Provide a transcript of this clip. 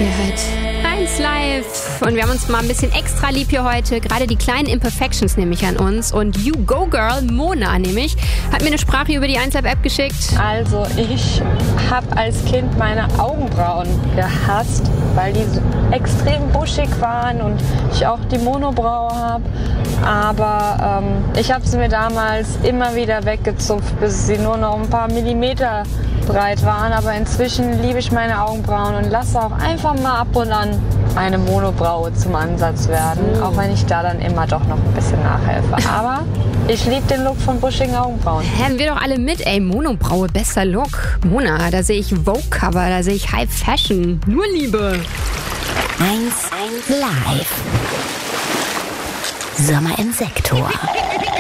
1 Live. Und wir haben uns mal ein bisschen extra lieb hier heute. Gerade die kleinen Imperfections nehme ich an uns. Und You Go Girl, Mona nämlich, hat mir eine Sprache über die 1 Live App geschickt. Also ich habe als Kind meine Augenbrauen gehasst, weil die so extrem buschig waren und ich auch die Monobraue habe. Aber ich habe sie mir damals immer wieder weggezupft, bis sie nur noch ein paar Millimeter breit waren. Aber inzwischen liebe ich meine Augenbrauen und lasse auch einfach mal ab und an eine Monobraue zum Ansatz werden, auch wenn ich da dann immer doch noch ein bisschen nachhelfe. Aber ich liebe den Look von buschigen Augenbrauen. Haben wir doch alle mit, ey, Monobraue, bester Look. Mona, da sehe ich Vogue-Cover, da sehe ich High Fashion, nur Liebe. 1 Live. Sommer im Sektor.